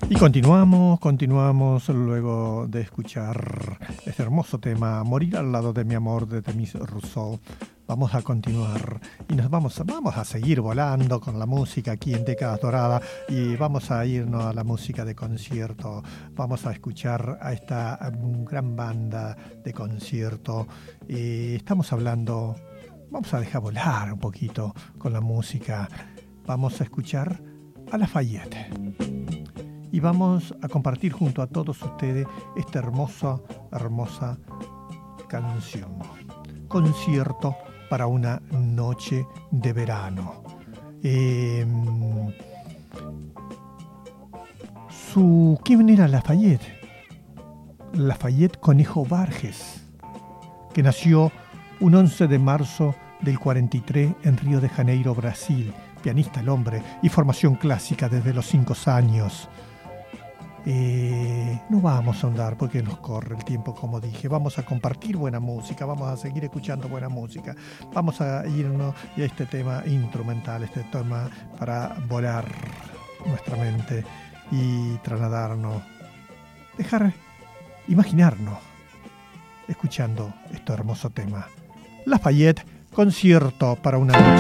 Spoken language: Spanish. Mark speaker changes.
Speaker 1: Y continuamos luego de escuchar este hermoso tema, Morir al lado de mi amor, de Demis Rousseau. Vamos a continuar y nos vamos a seguir volando con la música aquí en Décadas Doradas y vamos a irnos a la música de concierto. Vamos a escuchar a esta gran banda de concierto. Vamos a dejar volar un poquito con la música. Vamos a escuchar a Lafayette. Y vamos a compartir junto a todos ustedes esta hermosa canción. Concierto para una noche de verano. ¿Quién era Lafayette? Lafayette Conejo Vargas, que nació un 11 de marzo del 43 en Río de Janeiro, Brasil. Pianista el hombre y formación clásica desde los 5 años. No vamos a ahondar porque nos corre el tiempo, como dije. Vamos a compartir buena música, vamos a seguir escuchando buena música. Vamos a irnos a este tema instrumental, este tema para volar nuestra mente y trasladarnos, imaginarnos escuchando este hermoso tema. Lafayette, concierto para una noche.